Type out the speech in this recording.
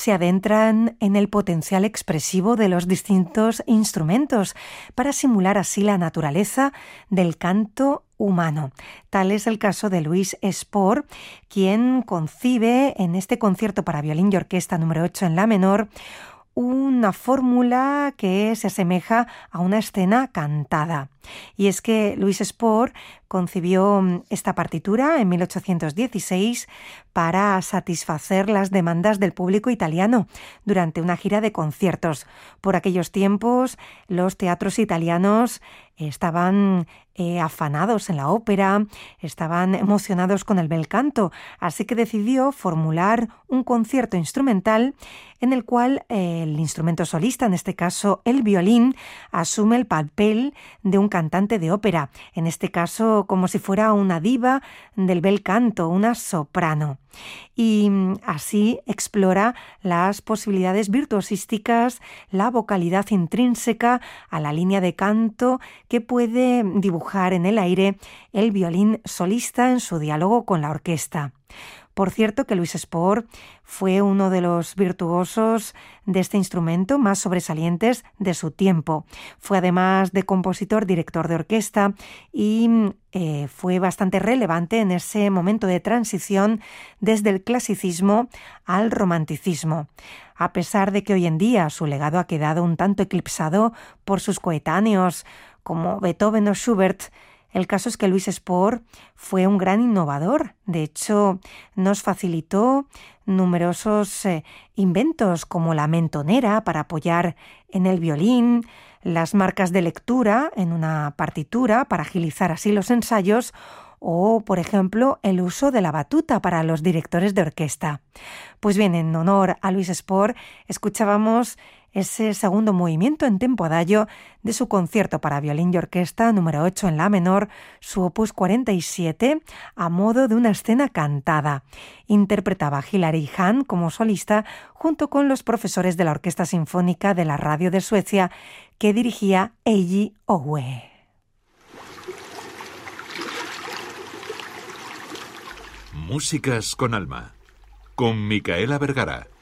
se adentran en el potencial expresivo de los distintos instrumentos para simular así la naturaleza del canto humano. Tal es el caso de Louis Spohr, quien concibe en este concierto para violín y orquesta número 8 en la menor una fórmula que se asemeja a una escena cantada. Y es que Louis Spohr concibió esta partitura en 1816 para satisfacer las demandas del público italiano durante una gira de conciertos. Por aquellos tiempos, los teatros italianos estaban afanados en la ópera, estaban emocionados con el bel canto, así que decidió formular un concierto instrumental en el cual el instrumento solista, en este caso el violín, asume el papel de un cantante de ópera, en este caso como si fuera una diva del bel canto, una soprano. Y así explora las posibilidades virtuosísticas, la vocalidad intrínseca a la línea de canto que puede dibujar en el aire el violín solista en su diálogo con la orquesta. Por cierto que Louis Spohr fue uno de los virtuosos de este instrumento más sobresalientes de su tiempo. Fue además de compositor, director de orquesta y fue bastante relevante en ese momento de transición desde el clasicismo al romanticismo. A pesar de que hoy en día su legado ha quedado un tanto eclipsado por sus coetáneos como Beethoven o Schubert, el caso es que Louis Spohr fue un gran innovador. De hecho, nos facilitó numerosos inventos como la mentonera para apoyar en el violín, las marcas de lectura en una partitura para agilizar así los ensayos o, por ejemplo, el uso de la batuta para los directores de orquesta. Pues bien, en honor a Louis Spohr, escuchábamos ese segundo movimiento en tempo adagio de su concierto para violín y orquesta número 8 en la menor, su opus 47, a modo de una escena cantada. Interpretaba Hilary Hahn como solista junto con los profesores de la Orquesta Sinfónica de la Radio de Suecia que dirigía Eiji Oue. Músicas con alma, con Micaela Vergara.